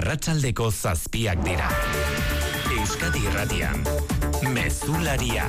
Arratsaldeko 7 dira. Euskadi Irratian, Mezularia.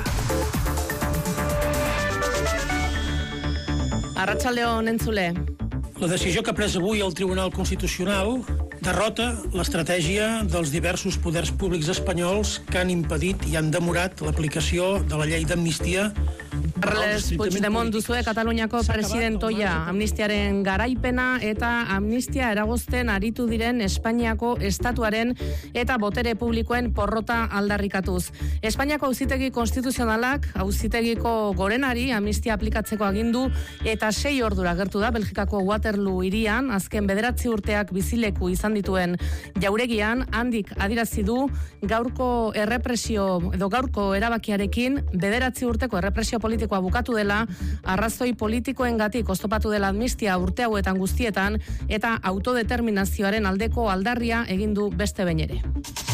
Arratsaldeon entzule. La decisió que ha pres avui el Tribunal Constitucional derrota l'estratègia dels diversos poders públics espanyols que han impedit i han demorat l'aplicació de la llei d'amnistia. Carles Puigdemont duzue Kataluniako presidentoia, amnistiaren garaipena eta amnistia eragozten aritu diren Espainiako estatuaren eta botere publikoen porrota aldarrikatuz. Espainiako auzitegi konstituzionalak auzitegiko gorenari amnistia aplikatzeko agindu eta 6 ordura gertu da Belgikako Waterloo hirian, azken 9 urteak bizileku izan dituen jauregian, handik adierazi du gaurko erabakiarekin 9 urteko errepresio politikoa bukatu dela, arrazoi politikoengatik oztopatu dela amnistia urte hauetan guztietan eta autodeterminazioaren aldeko aldarria egin du beste behin ere.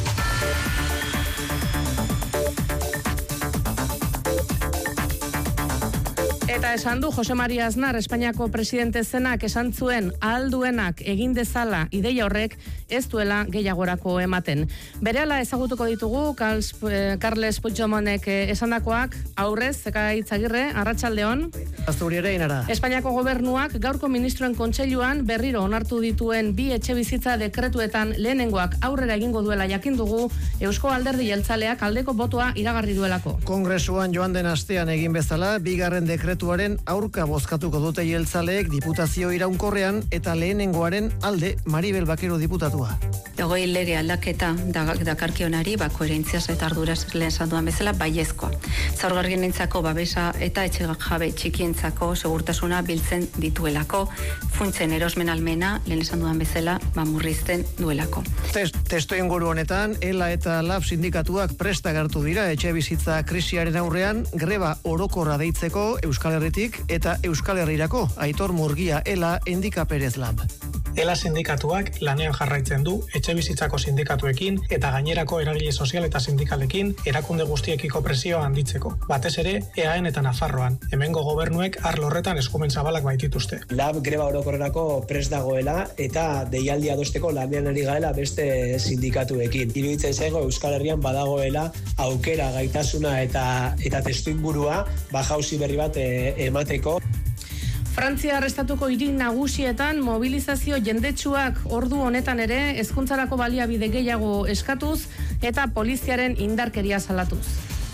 Eta esan du Jose Maria Aznar, Espainiako presidente zenak esan zuen ahalduenak egin dezala ideia horrek ez duela gehiagorako ematen. Berehala ezagutuko ditugu Carles Puigdemontek esandakoak, aurrez, Zekaitz Agirre, arratsaldeon. Asturiere inara. Espainiako gobernuak gaurko ministroen kontseiluan berriro onartu dituen 2 etxebizitza dekretuetan lehenengoak aurrera egingo duela jakin dugu Eusko Alderdi Jeltzaleak aldeko botoa iragarri duelako. Kongresuan joan den astean egin bezala, 2. dekretuaren aurka bozkatuko dute jeltzaleek diputazio iraunkorrean eta lehenengoaren alde Maribel Bakero diputatua. Hogei lege aldaketa dakarkionari, koherentziaz eta arduraz lehen esan duan bezala, baiezkoa. Zaurgarrienentzako babesa eta etxegabe txikientzako segurtasuna biltzen dituelako, funtsen erosmen almena lehen esan duan bezala, murrizten duelako. Testu inguru honetan, ELA eta LAB sindikatuak prest agertu dira etxe bizitza krisiaren aurrean greba orokorra deitzeko Euskal Herritik eta Euskal Herrirako Aitor Murgia ELA Endika Perez LAB. ELA sindikatuak lanean jarraitzen du etxe bizitzako sindikatuekin eta gainerako eragile sozial eta sindikalekin erakunde guztiekiko presioa handitzeko. Batez ere, EAEN eta Nafarroan. Hemengo gobernuek arlo horretan eskumen zabalak baitituzte. LAB greba orokorrerako prest dagoela eta deialdia adosteko lanean ari gaela beste sindikatuekin. Iruditzen zaigu Euskal Herrian badagoela aukera, gaitasuna eta testuingurua jauzi berri bat emateko. Frantzia estatuko hiri nagusietan mobilizazio jendetsuak ordu honetan ere hezkuntzarako baliabide gehiago eskatuz eta poliziaren indarkeria salatuz.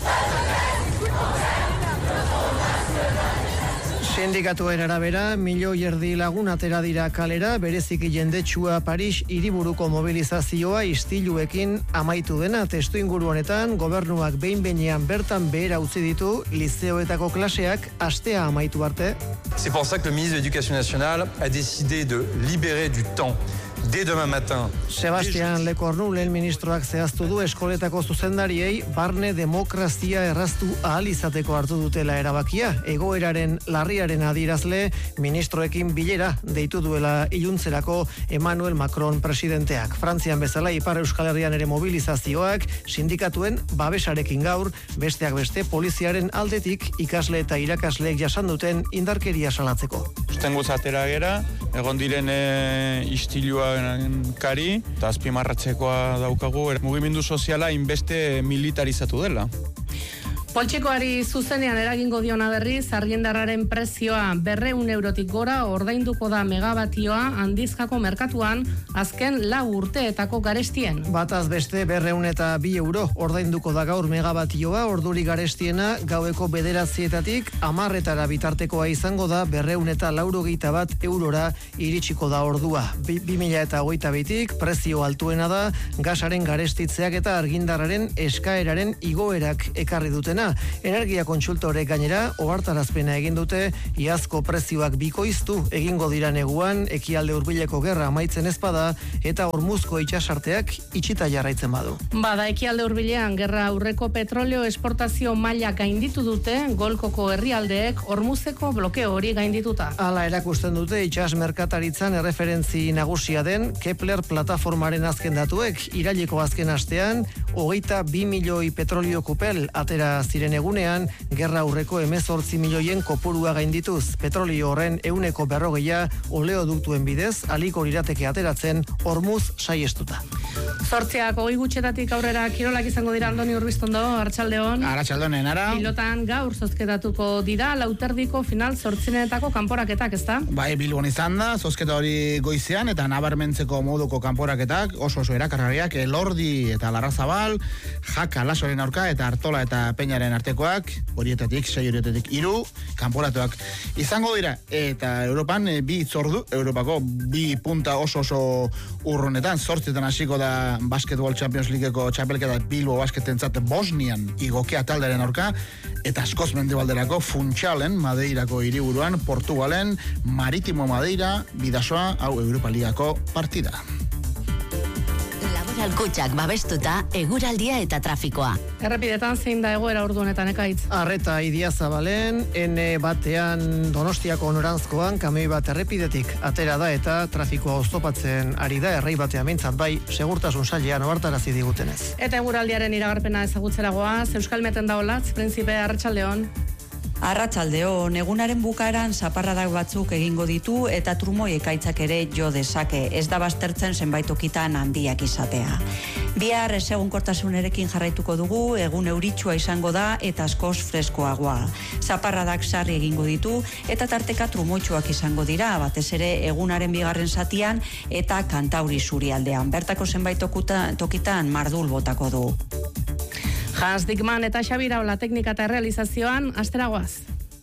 Sindikatuen arabera, 1,5 milioi lagun atera dira kalera, bereziki jendetsua Paris hiriburuko mobilizazioa istiluekin amaitu dena. Testu inguru honetan, gobernuak behin-behinean bertan behera utzi ditu lizeoetako klaseak astea amaitu arte. C'est pour ça que le ministre de l'Éducation nationale a décidé de libérer du temps dès demain matin. Sebastian Lecornu lehen ministroak zehaztu du eskoletako zuzendariei barne demokrazia erraztu ahal izateko hartu dutela erabakia. Egoeraren larriaren adierazle ministroekin bilera deitu duela iluntzerako Emmanuel Macron presidenteak. Frantzian bezala Ipar Euskal Herrian ere mobilizazioak sindikatuen babesarekin gaur, besteak beste poliziaren aldetik ikasle eta irakasleek jasan duten indarkeria salatzeko. Ustenguz atera gera, egon diren istilua kari, eta azpimarratzekoa daukagu, mugimendu soziala inbeste militarizatu dela. Poltsikoari zuzenean eragingo diona berriz, argindarraren prezioa 200 eurotik gora ordainduko da megabatioa handizkako merkatuan azken 4 urteetako garestien. Bataz beste 202 euro ordainduko da gaur megabatioa, orduri garestiena gaueko 9:00-etatik 10:00 bitartekoa izango da 281 eurora iritsiko da ordua. 2022tik prezio altuena da gasaren garestitzeak eta argindarraren eskaeraren igoerak ekarri dutena. Energia kontsultore gainera ohartarazpena egin dute iazko prezioak bikoiztu egingo dira neguan, ekialde hurbileko gerra amaitzen ezpada eta Hormuzko itsasarteak itxita jarraitzen badu. Bada, ekialde hurbilean gerra aurreko petroleo esportazio maila gainditu dute, Golkoko herrialdeek Hormuzeko blokeo hori gaindituta. Hala erakusten dute itsas merkataritzan erreferentzi nagusia den Kepler plataformaren azken datuek iraileko azken astean 22 milioi petrolio kupel atera ziren egunean, gerra aurreko 18 milioien kopurua gaindituz. Petrolio horren 140 oleoduktuen bidez, aliko lirateke ateratzen Hormuz saiestuta. 8 gutxetatik aurrera kirolak izango dira. Andoni Urbiztondo, Arratsaldeon. Arratsaldeon, Enara. Pilotan gaur zozketatuko dira, lauterdiko final 8 kanporaketak, ezta? Bai, Bilbon izan da, zozketa hori goizean, eta nabarmentzeko moduko kanporaketak oso erakargarriak, Elordi eta Larrazabal, Jaka Lasoren aurka, eta Artola eta Peñaren artekoak, horietatik, 6 horietatik 3 kanporatuak izango dira, eta Europan bi itzordu, Europako bi punta oso urrunetan, 8 hasiko da Basketball Champions Leagueko txapelketa Bilbo Basketentzat Bosnian igokea taldearen aurka, eta askoz mendebalderako Funchalen, Madeirako hiriburuan, Portugalen, Maritimo Madeira, Bidasoa, hau Europa Ligako partida. Laboral kutxak babestuta, eguraldia eta trafikoa. Errepidetan zein da egoera ordu honetan, Ekaitz? Arreta Idiazabalen, N1 Donostiako noranzkoan, kamioi bat errepidetik atera da eta trafikoa oztopatzen ari da, errei batean mintzat bai, segurtasun sailean ohartarazi digutenez. Eta eguraldiaren iragarpena ezagutzera goaz, Euskalmeten da Olatz, Prinzipe, Arratsaldeon. Arratsaldeon, egunaren bukaeran zaparradak batzuk egingo ditu eta trumoi ekaitzak ere jo dezake. Ez da baztertzen zenbait tokitan handiak izatea. Bihar ezegonkortasunarekin jarraituko dugu, egun euritsua izango da eta askoz freskoagoa. Zaparradak sarri egingo ditu eta tarteka trumoitsuak izango dira, batez ere egunaren bigarren zatian eta Kantauri zurialdean. Bertako zenbait tokitan mardul botako du. Hans Dickman eta Xabi Iraola teknika eta realizazioan, asteragoaz.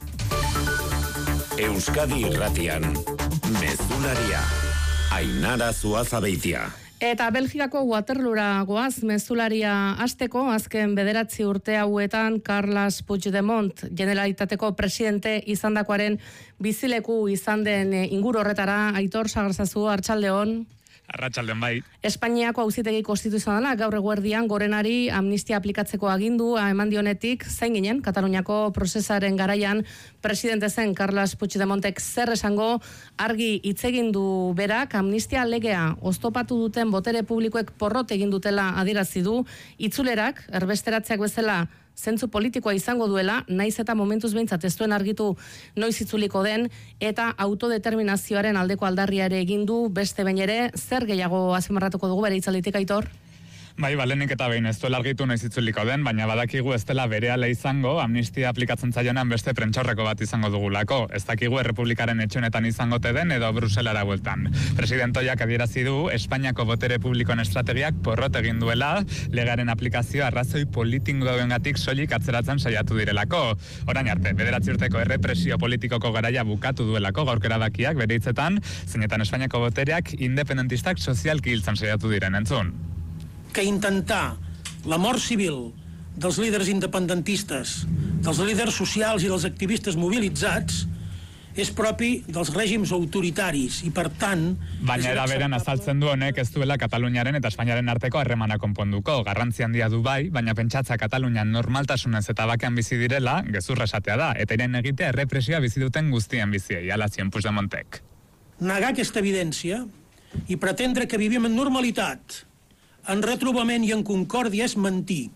Euskadi Irratian, mezularia, Ainara Zuazabeitia. Eta Belgikako Waterloora goaz, mezularia hasteko, azken 9 urte hauetan Carles Puigdemont, Generalitateko presidente izandakoaren bizileku izan den inguru horretara, Aitor Sagarzazu, Arratsaldeon. Arratsaldeon bai. Espainiako auzitegi konstituzionala gaur eguerdian gorenari amnistia aplikatzeko agindua eman dionetik, zain ginen, Kataluniako prozesaren garaian presidente zen Carles Puigdemontek zer esango, argi hitz egin du berak, amnistia legea oztopatu duten botere publikoek porrot egin dutela adierazi du, itzulerak, erbesteratzeak bezala, zentzu politikoa izango duela, naiz eta momentuz behintzat ez duen argitu noiz itzuliko den, eta autodeterminazioaren aldeko aldarria ere egin du, beste behin ere, zer gehiago azpimarratuko dugu bere hitzalditik, Aitor? Bai, balenik eta behin ez duela argitu noiz itzuliko den, baina badakigu ez dela berehala izango, amnistia aplikatzen zaionan beste prentsaurreko bat izango dugulako. Ez dakigu Errepublikaren etxonetan izangote den edo Bruselara bueltan. Presidentoiak adierazi du Espainiako botere publikoen estrategiak porrot egin duela, legearen aplikazioa arrazoi politikoengatik soilik atzeratzen saiatu direlako. Orain arte, 9 urteko errepresio politikoko garaia bukatu duelako gaurko erabakiak bere hitzetan, zeinetan Espainiako botereak independentistak sozialki hiltzen saiatu diren entzun. Que intentar la mort civil dels líders independentistes, dels líders socials i dels activistes mobilitzats és propi dels règims autoritaris i, per tant... Baina era beran azaltzen du honek ez duela Kataluniaren eta Espainiaren arteko harremana konponduko. Garrantzi handia du bai, baina pentsatza Katalunian normaltasunez eta bakean bizi direla, gezurra esatea da, eta iren egitea errepresioa bizi duten guztien biziei, ala zion Puigdemontek. Negar aquesta evidència i pretendre que vivim en normalitat, en retrobament i en concòrdia és mentir.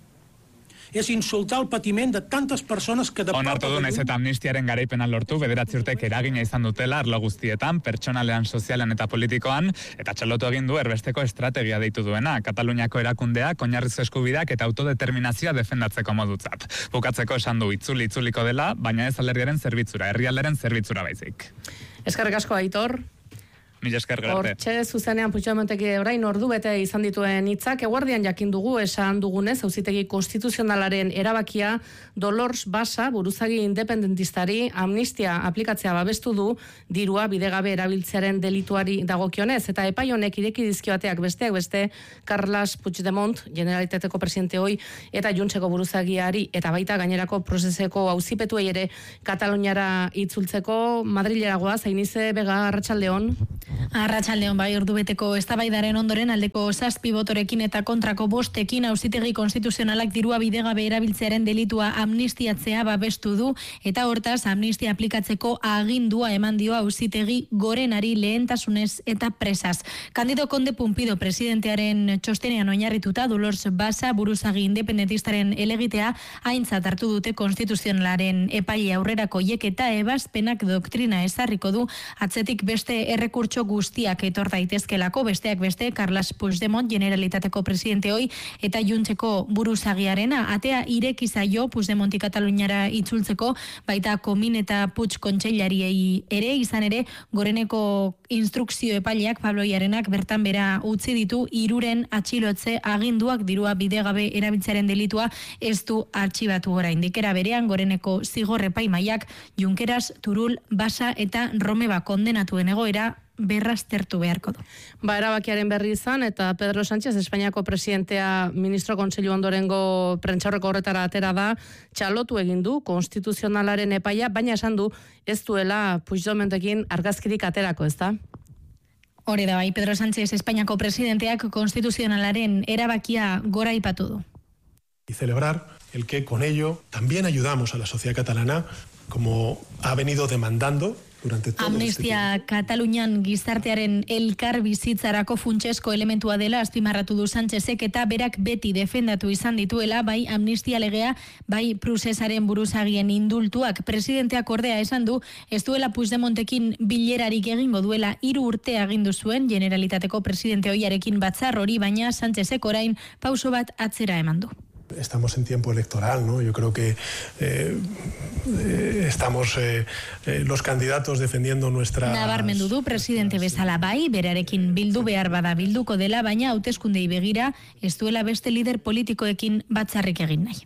És insultar el patiment de tantes persones que... Onartu du naiz eta amnistiaren garaipena lortu, 9 urtek eragina izan dutela arlo guztietan, pertsonalean, sozialean eta politikoan, eta txalotu egin du erbesteko estrategia deitu duena, Kataluniako erakundeak, oinarrizko eskubideak eta autodeterminazioa defendatzeko modutzat. Bukatzeko esan du itzuliko dela, baina ez alderdiaren zerbitzura, herrialderen zerbitzura baizik. Eskerrik asko, Aitor. Mila esker garte. Hortxe zuzenean Puigdemontek orain ordu bete izan dituen hitzak, eguerdian jakin dugu esan dugunez auzitegi konstituzionalaren erabakia Dolors Basa, buruzagi independentistari amnistia aplikatzea babestu du, dirua bidegabe erabiltzearen delituari dagokionez, eta epai honek ireki dizkioateak besteak beste Carles Puigdemont, Generalitateko presidente hoi, eta Juntseko buruzagiari, eta baita gainerako prozeseko auzipetuei ere Kataluniara itzultzeko. Madrilera goaz, Ainize Vega, Arratsaldeon. Arratsaldeon bai, ordubeteko eztabaidaren ondoren aldeko 7 botorekin eta kontrako 5ekin Auzitegi Konstituzionalak dirua bidegabe erabiltzearen delitua amnistiatzea babestu du eta hortaz amnistia aplikatzeko agindua eman dio Auzitegi Gorenari lehentasunez eta presaz. Candido Conde Pumpido presidentearen txostenean oinarrituta Dolors Basa buruzagi independentistaren elegitea aintzat hartu dute Konstituzionalaren epaile aurrerako eta ebazpenak doktrina ezarriko du atzetik beste errekurtso guztiak etor daitezkelako, besteak beste Carles Puigdemont Generalitateko presidente hoi eta Juntzeko buruzagiarena atea ireki zaio Puigdemonti Kataluniara itzultzeko, baita Komin eta Puig kontseilariei ere, izan ere Goreneko instrukzio epaileak Pabloiarenak bertan bera utzi ditu 3 atxilotze aginduak dirua bidegabe erabiltzearen delitua ez du artxibatu oraindik. Era berean Goreneko zigor epaimaiak Junqueras, Turul, Basa eta Romeva kondenatuen egoera berraztertu beharko du. Erabakiaren berri izan eta Pedro Sánchez Espainiako presidentea ministro kontseilu ondorengo prentsaurreko horretara atera da, txalotu egin du konstituzionalaren epaia, baina esan du ez duela Puigdemontekin argazkirik aterako, ezta? Hori da bai, Pedro Sánchez Espainiako presidenteak konstituzionalaren erabakia gora aipatu du. Y celebrar el que con ello también ayudamos a la sociedad catalana como ha venido demandando durante todo Amnistia Katalunian gizartearen elkar bizitzarako funtsezko elementua dela azpimarratu du Sánchezek eta berak beti defendatu izan dituela bai amnistia legea, bai Prusesaren buruzagien indultuak. Presidenteak ordea esan du ez duela Puigdemontekin bilerarik egingo duela 3 urte agindu zuen Generalitateko presidente ohiarekin batzar hori, baina Sánchezek orain pauso bat atzera eman du. Estamos en tiempo electoral, ¿no? Yo creo que estamos los candidatos defendiendo nuestra... Nabarmendu du presidente bezala bai, berarekin bildu behar bada bilduko dela, baina hauteskundei begira ez duela beste lider politikoekin batzarrik egin nahi.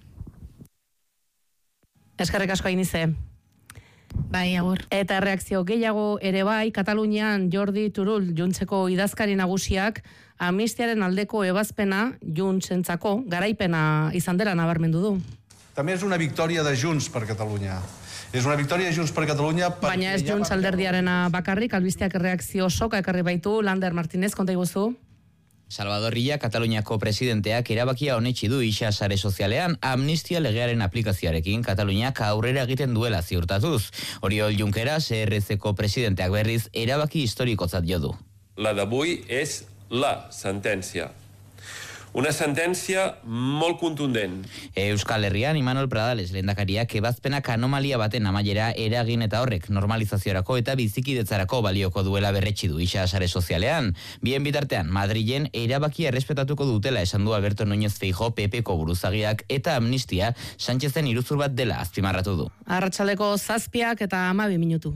Eskerrik asko Ainize. Bai, agur. Eta reakzio gehiago ere bai, Katalunian Jordi Turul Juntzeko idazkari nagusiak amnistiaren aldeko ebazpena Juntzentzako garaipena izan dela nabarmendu du. També és una victòria de Junts per Catalunya. És una victòria de Junts per Catalunya... Baina ez Junts alderdiarena bakarrik, albisteak reakzio soka ekarri baitu, Lander Martínez, konta iguzu. Salvador Illa, Kataluniako presidenteak erabakia onetsi du isa sare sozialean amnistia legearen aplikazioarekin Kataluniak aurrera egiten duela ziurtatuz. Oriol Junqueras, CRC-ko presidenteak berriz erabaki historikotzat jo du. La d'avui és la sentència. Una sentència molt contundent. Euskal Herrian, Imanol Pradales lehendakariak ebazpenak anomalia baten amaiera eragin eta horrek normalizaziorako eta bizikidetzarako balioko duela berretsi du isa sare sozialean. Bien bitartean, Madrilen erabakia errespetatuko dutela esan du Alberto Núñez Feijóo PP-ko buruzagiak eta amnistia Sánchezen iruzur bat dela azpimarratu du. Arratsaldeko 7 eta 12 minutu.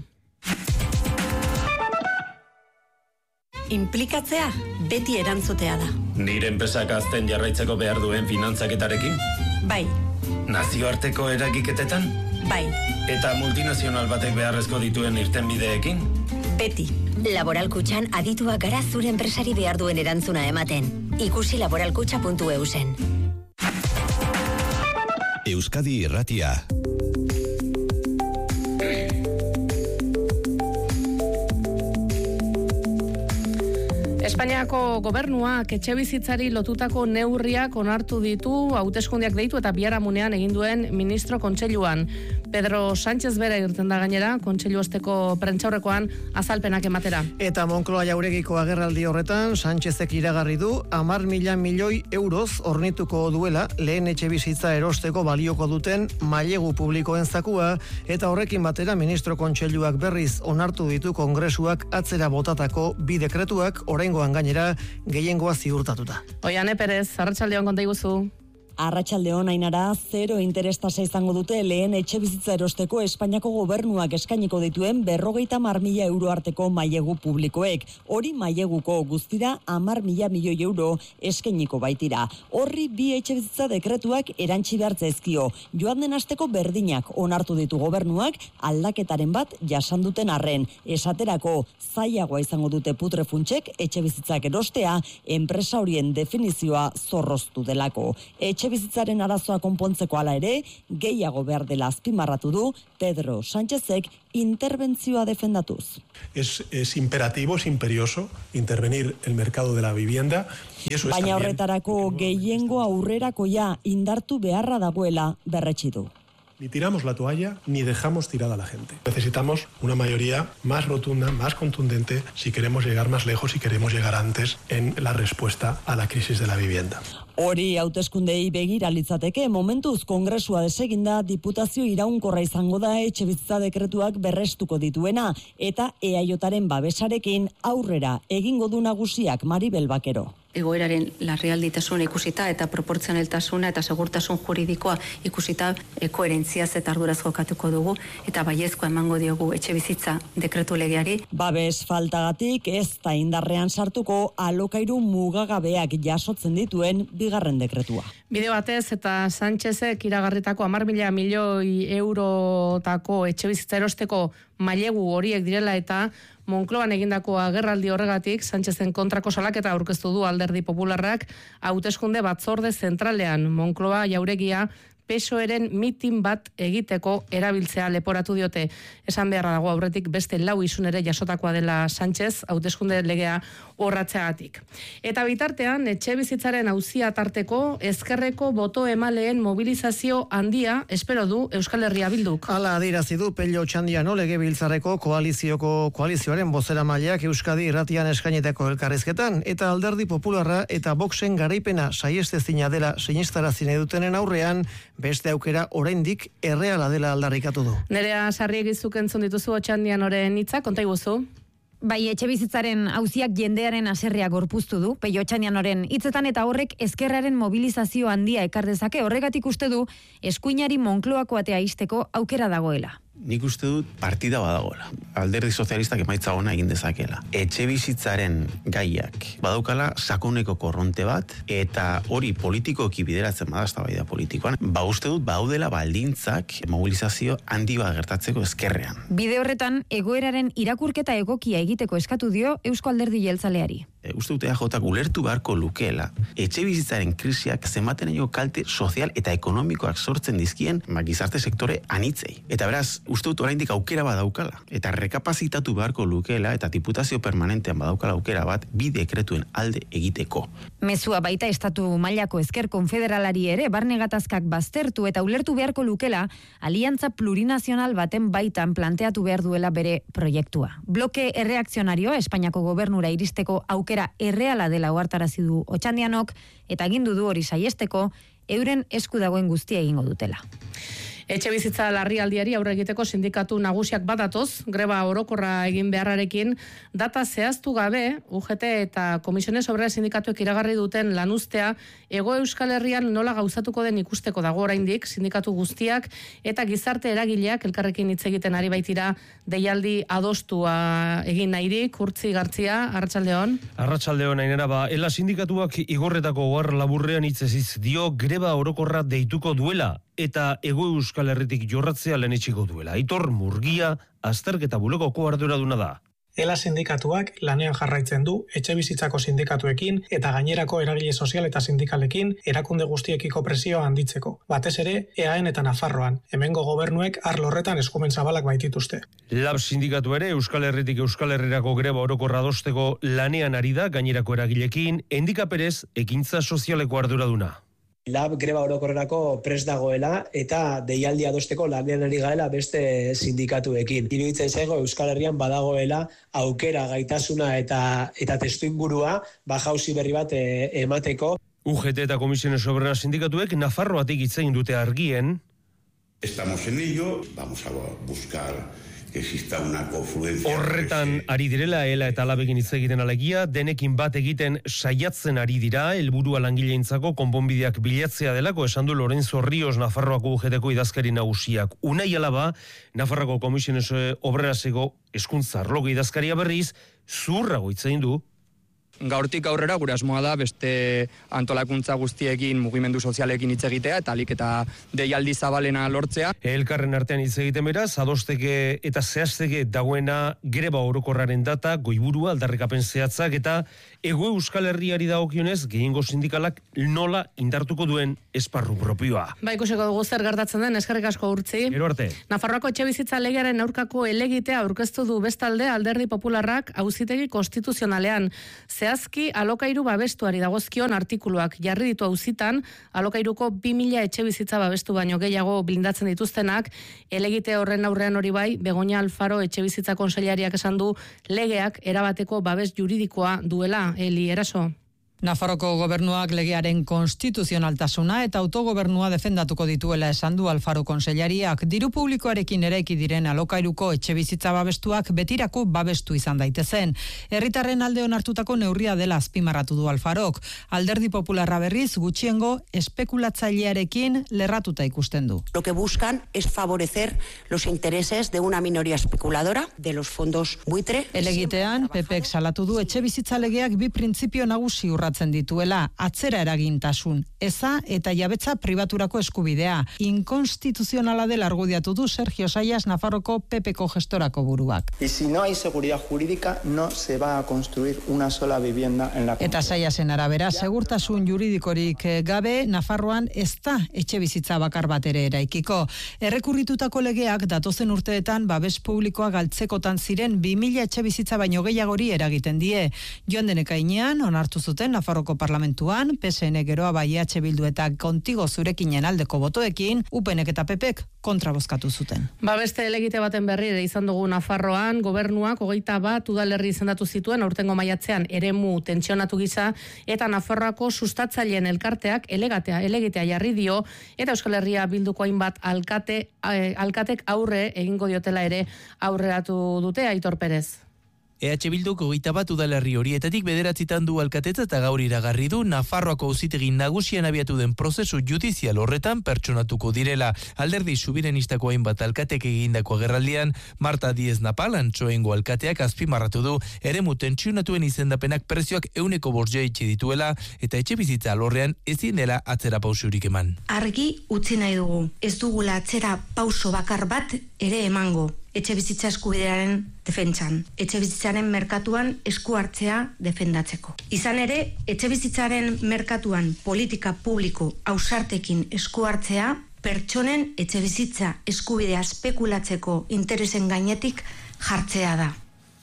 Inplikatzea beti erantzutea da. Nire enpresak azten jarraitzeko behar duen finantzaketarekin? Bai. Nazioarteko eragiketetan? Bai. Eta multinazional batek beharrezko dituen irtenbideekin? Beti. Laboral Kutxan adituak gara zure enpresari behar duen erantzuna ematen. Ikusi laboralkutxa.eusen. Euskadi Irratia. Espainiako gobernuak etxebizitzari lotutako neurriak onartu ditu, hauteskundeak deitu eta biharamunean egin duen ministro kontseiluan. Pedro Sánchez bera irten da gainera, kontseilu osteko prentsaurrekoan azalpenak ematera. Eta Moncloa Jauregiko agerraldi horretan, Sánchezek iragarri du 10.000 milioi euroz ornituko duela lehen etxebizitza erosteko balioko duten mailegu publikoen zakua, eta horrekin batera ministro kontseiluak berriz onartu ditu kongresuak atzera botatako bi dekretuak oraingoan gainera gehiengoa ziurtatuta. Oiane Perez, arratsaldeon konta iguzu. Arratsaldeon Ainara, 0 interes tasa izango dute lehen etxebizitza erosteko Espainiako gobernuak eskainiko dituen 50.000 euro arteko mailegu publikoek. Hori maileguko guztira 10.000 milioi euro eskainiko baitira. Horri bi etxebizitza dekretuak erantsi behartzezkio. Joan den asteko berdinak onartu ditu gobernuak aldaketaren bat jasan duten arren. Esaterako zailagoa izango dute putrefuntsek etxebizitzak erostea enpresa horien definizioa zorroztu delako. etxe bizitzaren arazoa konpontzeko ala ere, gehiago behar dela azpimarratu du Pedro Sánchezek interbentzioa defendatuz. Es imperativo, es imperioso intervenir el mercado de la vivienda. Baina horretarako gehiengo aurrerakoia indartu beharra dagoela berretsi du. Ni tiramos la toalla, ni dejamos tirada a la gente. Necesitamos una mayoría más rotunda, más contundente, si queremos llegar más lejos y queremos llegar antes en la respuesta a la crisis de la vivienda. Hori hauteskundei begira litzateke, momentuz kongresua deseginda diputazio iraunkorra izango da etxebizitza dekretuak berrestuko dituena, eta EAJaren babesarekin aurrera egingo du nagusiak Maribel Bakero. Egoeraren larrialditasun ikusita eta proportzionaltasuna eta segurtasun juridikoa ikusita koherentziaz eta arduraz jokatuko dugu eta baiezkoa emango diogu etxebizitza dekretu legeari. Babes faltagatik ez da indarrean sartuko alokairu mugagabeak jasotzen dituen bigarren dekretua. Bide batez eta Sánchezek iragarritako 10.000 milioi eurotako etxebizitza erosteko mailegu horiek direla eta Moncloan egindako agerraldi horregatik Sánchezen kontrako salaketa aurkeztu du Alderdi Popularrak hauteskunde batzorde zentralean. Moncloa jauregia PSOEren mitin bat egiteko erabiltzea leporatu diote. Esan beharra dago aurretik beste 4 isun ere jasotakoa dela Sánchez hauteskunde legea orratzeagatik. Eta bitartean etxe bizitzaren auzia tarteko ezkerreko boto emaleen mobilizazio handia espero du Euskal Herria Bilduk. Hala adierazi du Pello Otxandiano legebiltzarreko koalizioaren bozeramaileak Euskadi Irratian eskainitako elkarrizketan eta Alderdi Popularra eta Voxen garaipena saiestezina dela sinestarazi nahi dutenen aurrean beste aukera oraindik erreala dela aldarrikatu du. Nerea Sarriegizuk entzun dituzu Otxandianoren hitza, konta iguzu. Bai, etxe bizitzaren auziak jendearen haserrea gorpuztu du, Pello Otxandianoren hitzetan eta horrek ezkerraren mobilizazio handia ekar dezake, horregatik uste du eskuinari Moncloako atea ixteko aukera dagoela. Nik uste dut partida badagoela. Alderdi sozialistak emaitza ona egin dezakela. Etxe bizitzaren gaiak badaukala sakoneko korronte bat eta hori politikoki bideratzen bada eztabaida politikoan, uste dut baudela baldintzak mobilizazio handi bat gertatzeko ezkerrean. Bide horretan egoeraren irakurketa egokia egiteko eskatu dio Eusko Alderdi Jeltzaleari. Uste dut EAJak ulertu beharko lukeela etxe bizitzaren krisiak zenbaten kalte sozial eta ekonomikoak sortzen dizkien gizarte sektore anitzei. Eta beraz, uste dut oraindik aukera badaukala eta rekapazitatu beharko lukeela eta diputazio permanentean badaukala aukera bat bi dekretuen alde egiteko. Mezua baita estatu mailako ezker konfederalari ere barne gatazkak baztertu eta ulertu beharko lukela aliantza plurinazional baten baitan planteatu behar duela bere proiektua. Bloke erreakzionarioa Espainiako gobernura iristeko aukera erreala dela ohartarazi du Otxandianok eta agindu du hori saiesteko euren esku dagoen guztia egingo dutela. Etxe bizitza larrialdiari aurre egiteko sindikatu nagusiak badatoz, greba orokorra egin beharrarekin, data zehaztu gabe, UGT eta Komisiones Obrera sindikatuek iragarri duten lanuztea, Hego Euskal Herrian nola gauzatuko den ikusteko dago oraindik, sindikatu guztiak eta gizarte eragileak elkarrekin hitz egiten ari baitira deialdi adostua egin nahirik, Urtzi Gartzia, Arratsaldeon. Arratsaldeon, Ainara, ela sindikatuak igorretako ohar laburrean hitzeziz dio greba orokorra deituko duela eta Hego Euskal Herritik jorratzea lehenetsiko duela. Aitor Murgia, azterketa bulegoko arduraduna da. Ela sindikatuak lanean jarraitzen du etxe bizitzako sindikatuekin eta gainerako eragile sozial eta sindikalekin erakunde guztiekiko presioa handitzeko. Batez ere, EAen eta Nafarroan. Hemengo gobernuek arlo horretan eskumen zabalak baitituzte. Lab sindikatu ere Euskal Herritik Euskal Herrirako greba orokorra adosteko lanean ari da gainerako eragilekin, Endika Perez, ekintza sozialeko arduraduna. Lab greba orokorrerako prest dagoela eta deialdi adosteko lanean ari gaela beste sindikatuekin. Iruditzen zaigu Euskal Herrian badagoela aukera, gaitasuna eta testuingurua jauzi berri bat emateko. UGT eta Komisiones Obrera sindikatuek Nafarroatik hitz egin dute argien. Estamos en ello, vamos a buscar que exista una confluencia. Horretan ari direla ela eta Labekin hitz egiten alegia, denekin bat egiten saiatzen ari dira, helburua langileentzako konponbideak bilatzea delako esan du Lorenzo Ríos Nafarroako UGTko idazkari nagusiak. Unai Alaba, Nafarroako Komisiones Obreraseko hezkuntza arloko idazkaria berriz, zurrago hitz egin du. Gaurtik aurrera gure asmoa da beste antolakuntza guztiekin, mugimendu sozialekin hitz egitea eta alik eta deialdi zabalena lortzea. Elkarren artean hitz egiten beraz, adosteke eta zehazteke dagoena greba orokorraren data, goiburua, aldarrikapen zehatzak eta Ego Euskal Herriari dagokionez gehiengo sindikalak nola indartuko duen esparru propioa. Ikusiko dugu zer gertatzen den, eskerrik asko Urtzi. Gero arte. Nafarroako etxebizitza legearen aurkako helegitea aurkeztu du bestalde Alderdi Popularrak Auzitegi Konstituzionalean. Zehazki alokairu babestuari dagozkion artikuluak jarri ditu auzitan, alokairuko 2000 etxebizitza babestu baino gehiago blindatzen dituztenak, helegite horren aurrean hori bai, Begoña Alfaro etxebizitza konseilariak esan du legeak erabateko babes juridikoa duela. Eli Eraso. Nafarroko gobernuak legearen konstituzionaltasuna eta autogobernua defendatuko dituela esan du Alfaro konseilariak. Diru publikoarekin eraiki diren alokairuko etxebizitza babestuak betirako babestu izan daitezen. Herritarren alde onartutako neurria dela azpimarratu du Alfarok. Alderdi Popularra berriz gutxiengo espekulatzailearekin lerratuta ikusten du. Lo que buscan es favorecer los intereses de una minoría especuladora de los fondos buitre. Elegitean, PPek salatu du etxebizitza legeak bi printzipio nagusi urratzen dituela, atzera eragintasun, eza eta jabetza pribaturako eskubidea. Inkonstituzionala dela argudiatu du Sergio Sayas, Nafarroko PPko gestorako buruak. Y si no hay seguridad jurídica, no se va a construir una sola vivienda en la comunidad. Eta Sayasen arabera, segurtasun juridikorik gabe, Nafarroan ez da etxebizitza bakar bat ere eraikiko. Errekurritutako legeak datozen urteetan babes publikoa galtzekotan ziren 2000 etxebizitza baino gehiagori eragiten die. Joan den ekainean onartu zuten Nafarroko parlamentuan, PSN geroa bai EH Bildu eta Kontigo zurekinen aldeko botoekin, UPNek eta PPek kontra bozkatu zuten. Beste elegite baten berri ere izan dugu Nafarroan, gobernuak 21 udalerri izendatu zituen aurtengo maiatzean eremu tentsionatu gisa eta Nafarroako sustatzaileen elkarteak elegitea jarri dio eta Euskal Herria Bilduko hainbat alkatek aurre egingo diotela ere aurreratu dute Aitor Perez. EH Bilduk 21 udalerri horietatik 9 du alkatetza eta gaur iragarri du Nafarroako auzitegi nagusian abiatu den prozesu judizial horretan pertsonatuko direla. Alderdi subirenistako hainbat alkatek egindako agerraldian, Marta Diez Napal, Antxoengo alkateak azpimarratu du eremu tentsionatuen izendapenak prezioak 100% jaitsi dituela eta etxebizitza alorrean ezin dela atzera pausurik eman. Argi utzi nahi dugu, ez dugula atzera pauso bakar bat ere emango. Etxebizitza eskubidearen defentsan, etxebizitzaren merkatuan esku hartzea defendatzeko. Izan ere, etxebizitzaren merkatuan politika publiko ausartekin esku hartzea, pertsonen etxebizitza eskubidea spekulatzeko interesen gainetik jartzea da.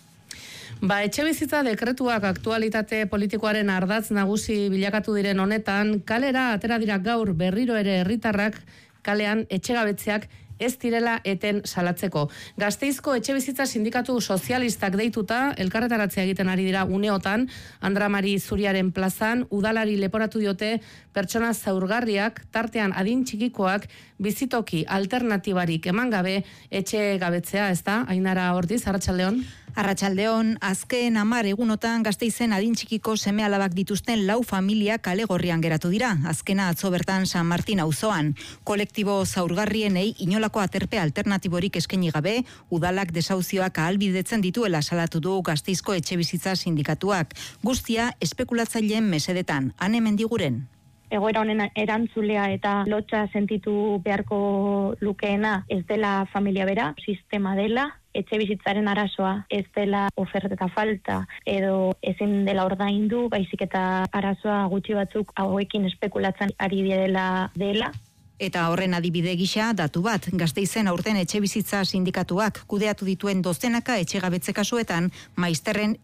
Etxebizitza dekretuak aktualitate politikoaren ardatz nagusi bilakatu diren honetan, kalera atera dira gaur berriro ere herritarrak kalean etxegabetzeak ez direla eten salatzeko. Gasteizko etxebizitza sindikatu sozialistak deituta, elkarretaratzea egiten ari dira uneotan, Andra Mari Zuriaren plazan, udalari leporatu diote pertsona zaurgarriak, tartean adin txikikoak, bizitoki alternatibarik eman gabe etxe gabetzea, ez da? Ainara Ortiz, Arratsaldeon. Arratsaldeon, azken 10 egunotan Gasteizen adin txikiko seme-alabak dituzten 4 familia kale gorrian geratu dira. Azkena atzo bertan San Martin auzoan. Kolektibo zaurgarrienei inolako aterpe alternatiborik eskaini gabe, udalak desauzioak ahalbidetzen dituela salatu du Gasteizko etxebizitza sindikatuak. Guztia espekulatzaileen mesedetan. Ane Mendiguren. Egoera honen erantzulea eta lotsa sentitu beharko lukeena ez dela familia bera, sistema dela, etxebizitzaren arazoa ez dela oferta falta edo ezin dela ordaindu, baizik eta arazoa gutxi batzuk hauekin espekulatzen ari dela. Eta horren adibide gisa datu bat, Gasteizen aurten etxebizitza sindikatuak kudeatu dituen dozenaka etxegabetze kasuetan, maizterren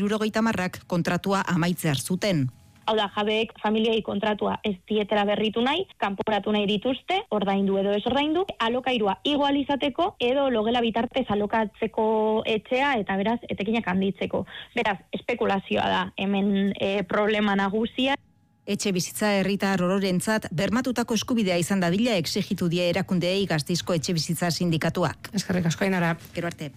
170 kontratua amaitzear zuten. Hau da, jabeek familiai kontratua ez dietela berritu nahi, kanporatu nahi dituzte, ordaindu edo ez ordaindu, alokairua igual izateko edo logela bitartez alokatzeko etxea eta beraz etekinak handitzeko. Beraz, espekulazioa da hemen problema nagusia. Etxe bizitza herritar ororentzat bermatutako eskubidea izan dadila exigitu die erakundeei Gasteizko etxe bizitza sindikatuak. Eskerrik asko Ainara. Gero arte.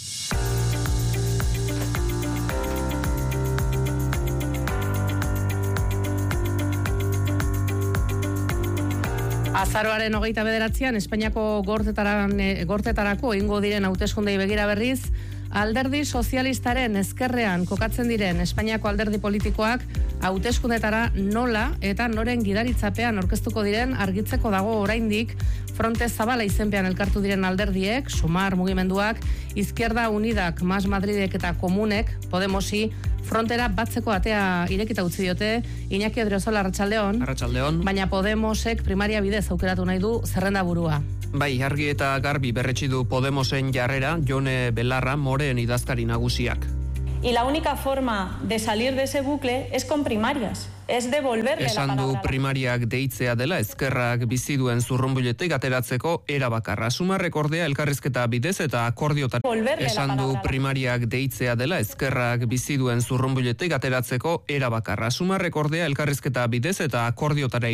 Azaroaren 29an Espainiako gortetarako egingo diren hauteskundei begira berriz, Alderdi sozialistaren ezkerrean kokatzen diren Espainiako alderdi politikoak hauteskundetara nola eta noren gidaritzapean aurkeztuko diren argitzeko dago oraindik. Fronte Zabala izenpean elkartu diren alderdiek, Sumar mugimenduak, Izquierda Unidak, Mas Madridek eta Komunek, Podemosi, frontera batzeko atea irekita utzi diote. Iñaki Odriozola, arratsaldeon. Arratsaldeon. Baina Podemosek primaria bidez aukeratu nahi du zerrenda burua. Bai, argi eta garbi berretsi du Podemosen jarrera, Jone Belarra, Moreen idazkari nagusiak. Y la única forma de salir de ese bucle es con primarias. Es devolverle la palabra. Esan du primariak deitzea dela ezkerrak bizi duen zurrunbiletik ateratzeko erabakarra. Sumarrek ordea elkarrizketa bidez eta akordiotara. Esan du primariak deitzea dela ezkerrak bizi duen zurrunbiletik ateratzeko erabakarra. Sumarrek ordea elkarrizketa bidez eta akordiotara